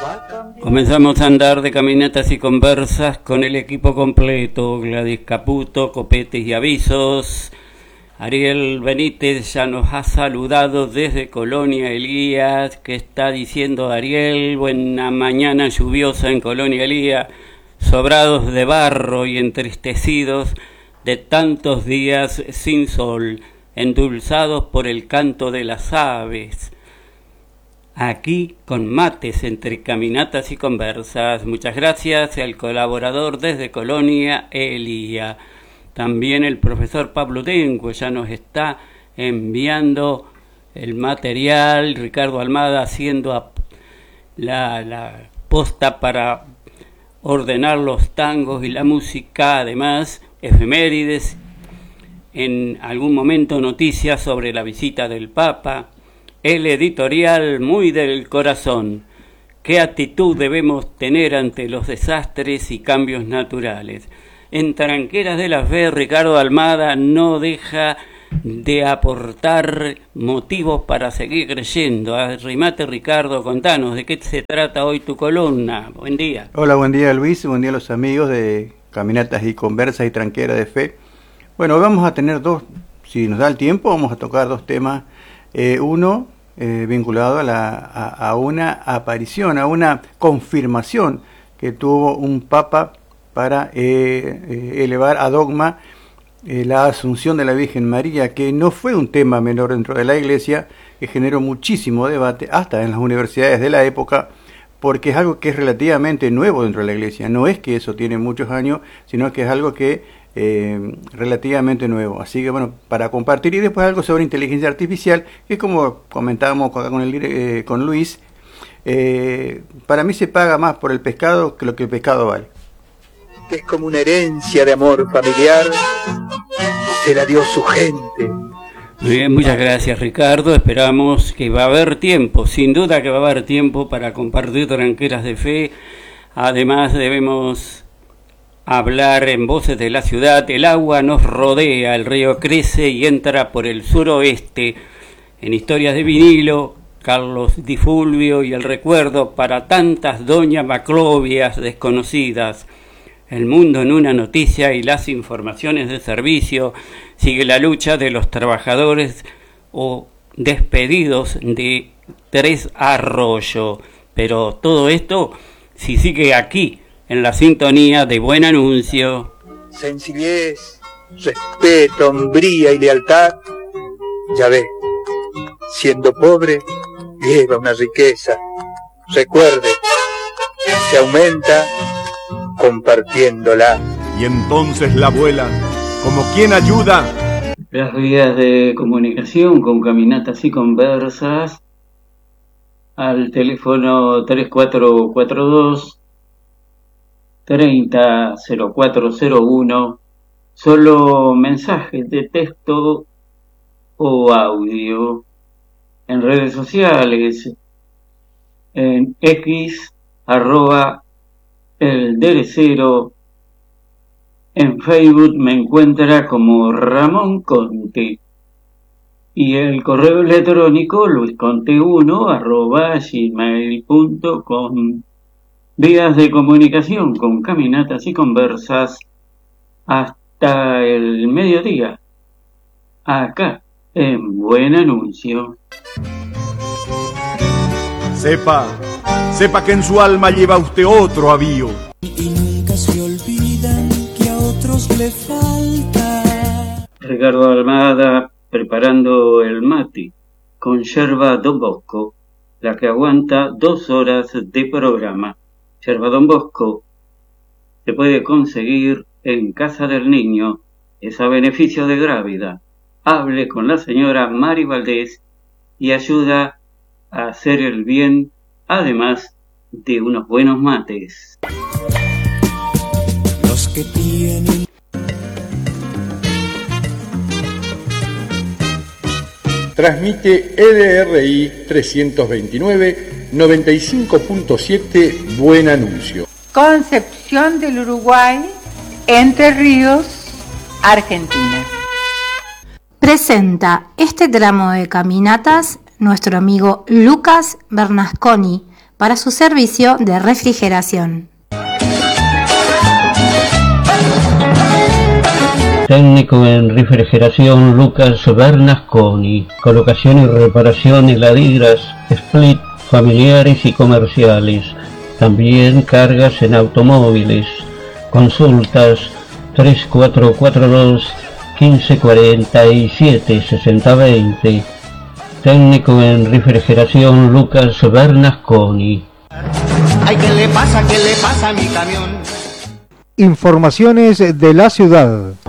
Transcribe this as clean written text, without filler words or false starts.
Comenzamos a andar de caminatas y conversas con el equipo completo: Gladys Caputo, copetes y avisos. Ariel Benítez ya nos ha saludado desde Colonia Elías. ¿Qué está diciendo Ariel? Buena mañana lluviosa en Colonia Elías, sobrados de barro y entristecidos de tantos días sin sol, endulzados por el canto de las aves. Aquí con mates entre caminatas y conversas. Muchas gracias al colaborador desde Colonia Elía. También el profesor Pablo Tenco ya nos está enviando el material. Ricardo Almada haciendo la posta para ordenar los tangos y la música. Además, efemérides, en algún momento noticias sobre la visita del Papa. El editorial muy del corazón. ¿Qué actitud debemos tener ante los desastres y cambios naturales? En Tranqueras de la Fe, Ricardo Almada no deja de aportar motivos para seguir creyendo. Arrimate, Ricardo, contanos de qué se trata hoy tu columna. Buen día. Hola, buen día Luis, buen día a los amigos de Caminatas y Conversas y Tranqueras de Fe. Bueno, vamos a tener si nos da el tiempo, vamos a tocar dos temas. Uno vinculado a una aparición, a una confirmación que tuvo un papa para elevar a dogma la asunción de la Virgen María, que no fue un tema menor dentro de la Iglesia, que generó muchísimo debate hasta en las universidades de la época, porque es algo que es relativamente nuevo dentro de la Iglesia. No es que eso tiene muchos años, sino que es algo que relativamente nuevo. Así que bueno, para compartir, y después algo sobre inteligencia artificial, que es como comentábamos acá con Luis, para mí se paga más por el pescado que lo que el pescado vale. Es como una herencia de amor familiar, se la dio su gente. Muy bien, muchas gracias Ricardo. Esperamos que va a haber tiempo, sin duda que va a haber tiempo para compartir Tranqueras de Fe. Además debemos hablar en Voces de la Ciudad. El agua nos rodea, el río crece y entra por el suroeste. En Historias de Vinilo, Carlos Di Fulvio y el recuerdo para tantas doñas maclovias desconocidas. El mundo en una noticia y las informaciones de servicio. Sigue la lucha de los trabajadores o despedidos de Tres Arroyo. Pero todo esto, si sigue aquí, en la sintonía de Buen Anuncio. Sencillez, respeto, hombría y lealtad. Ya ve, siendo pobre, lleva una riqueza. Recuerde, se aumenta compartiéndola. Y entonces la abuela, como quien ayuda. Las vías de comunicación con Caminatas y Conversas al teléfono 3442 300401, solo mensajes de texto o audio. En redes sociales, en X, @elderecero. En Facebook me encuentra como Ramón Conte. Y el correo electrónico luisconte1@gmail.com. Vías de comunicación con Caminatas y Conversas hasta el mediodía, acá en Buen Anuncio. Sepa que en su alma lleva usted otro avío. Y nunca se olvidan que a otros le falta. Ricardo Almada preparando el mate con yerba Don Bosco, la que aguanta 2 horas de programa. Yerba Don Bosco se puede conseguir en Casa del Niño, es a beneficio de Grávida. Hable con la señora Mari Valdés y ayuda a hacer el bien, además de unos buenos mates. Los que tienen. Transmite EDRI 329 95.7 Buen Anuncio. Concepción del Uruguay, Entre Ríos, Argentina. Presenta este tramo de caminatas nuestro amigo Lucas Bernasconi, para su servicio de refrigeración. Técnico en refrigeración Lucas Bernasconi. Colocación y reparación de heladillas, split, familiares y comerciales. También cargas en automóviles. Consultas 3442 1547 6020. Técnico en refrigeración Lucas Bernasconi. Ay, ¿qué le pasa a mi camión? Informaciones de la ciudad.